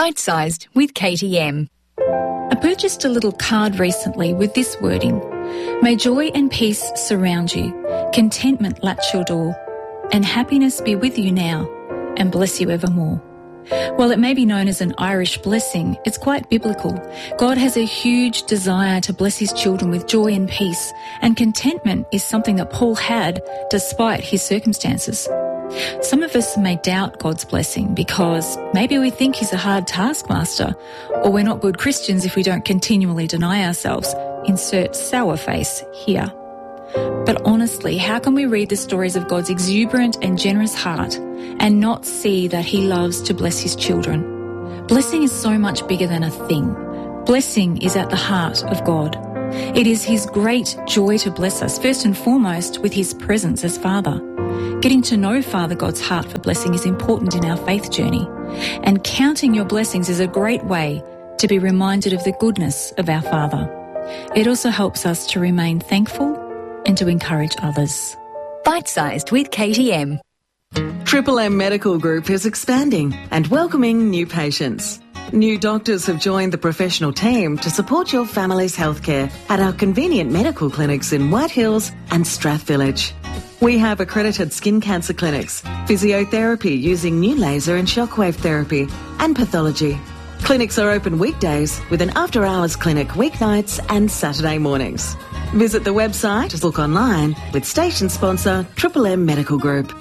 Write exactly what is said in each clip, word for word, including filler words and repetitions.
Bite-sized with K T M. I purchased a little card recently with this wording: may joy and peace surround you, contentment latch your door, and happiness be with you now and bless you evermore. While it may be known as an Irish blessing, it's quite biblical. God has a huge desire to bless his children with joy and peace, and contentment is something that Paul had despite his circumstances. Some of us may doubt God's blessing because maybe we think he's a hard taskmaster, or we're not good Christians if we don't continually deny ourselves. Insert sour face here. But honestly, how can we read the stories of God's exuberant and generous heart and not see that he loves to bless his children? Blessing is so much bigger than a thing. Blessing is at the heart of God. It is his great joy to bless us, first and foremost with his presence as Father. Getting to know Father God's heart for blessing is important in our faith journey. And counting your blessings is a great way to be reminded of the goodness of our Father. It also helps us to remain thankful and to encourage others. Bite-sized with K T M. Triple M Medical Group is expanding and welcoming new patients. New doctors have joined the professional team to support your family's healthcare at our convenient medical clinics in White Hills and Strath Village. We have accredited skin cancer clinics, physiotherapy using new laser and shockwave therapy, and pathology. Clinics are open weekdays with an after-hours clinic weeknights and Saturday mornings. Visit the website to look online with station sponsor Triple M Medical Group.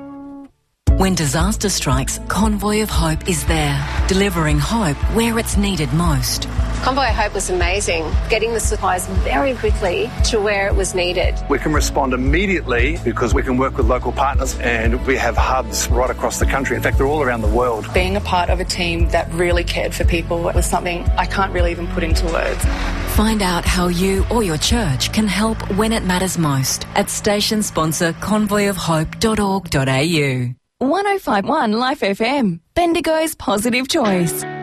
When disaster strikes, Convoy of Hope is there, delivering hope where it's needed most. Convoy of Hope was amazing, getting the supplies very quickly to where it was needed. We can respond immediately because we can work with local partners, and we have hubs right across the country. In fact, they're all around the world. Being a part of a team that really cared for people was something I can't really even put into words. Find out how you or your church can help when it matters most at station sponsor convoy of hope dot org dot a u. one oh five point one Life F M, Bendigo's positive choice.